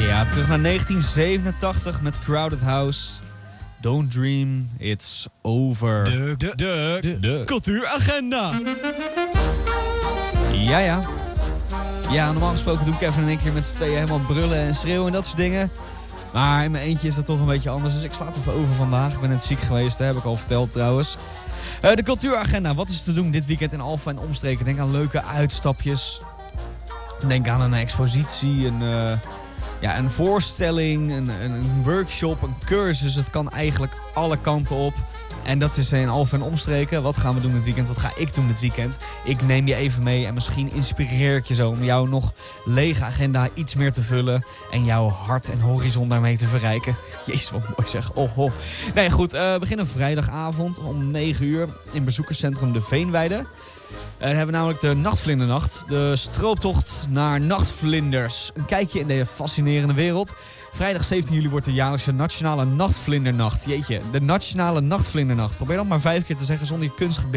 Ja, terug naar 1987 met Crowded House. Don't dream, it's over. De cultuuragenda. Ja. Ja, normaal gesproken doe ik even in één keer met z'n tweeën helemaal brullen en schreeuwen en dat soort dingen. Maar in mijn eentje is dat toch een beetje anders, dus ik sla het even over vandaag. Ik ben net ziek geweest, heb ik al verteld trouwens. De cultuuragenda, wat is te doen dit weekend in Alphen en omstreken? Denk aan leuke uitstapjes. Denk aan een expositie, een voorstelling, een workshop, een cursus. Het kan eigenlijk alle kanten op. En dat is in Alphen en omstreken. Wat gaan we doen dit weekend? Wat ga ik doen dit weekend? Ik neem je even mee en misschien inspireer ik je zo om jouw nog lege agenda iets meer te vullen. En jouw hart en horizon daarmee te verrijken. Jezus, wat mooi zeg. Oh. Nee, goed. We beginnen vrijdagavond om 9 uur in bezoekerscentrum De Veenweide. Dan hebben we namelijk de Nachtvlindernacht. De strooptocht naar nachtvlinders. Een kijkje in de fascinerende wereld. Vrijdag 17 juli wordt de jaarlijkse Nationale Nachtvlindernacht. Jeetje, de Nationale Nachtvlindernacht. Probeer dat maar 5 keer te zeggen zonder je kunstgebied